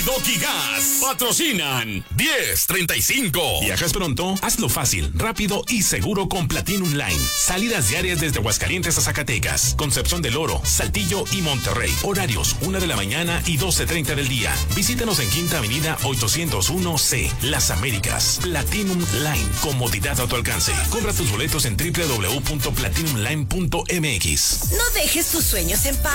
Doki Gas patrocinan 1035. ¿Viajas pronto? Hazlo fácil, rápido y seguro con Platinum Line. Salidas diarias desde Aguascalientes a Zacatecas, Concepción del Oro, Saltillo y Monterrey. Horarios 1 de la mañana y 12:30 del día. Visítanos en Quinta Avenida 801C, Las Américas. Platinum Line, comodidad a tu alcance. Compra tus boletos en www.platinumline.mx. No dejes tus sueños en paz.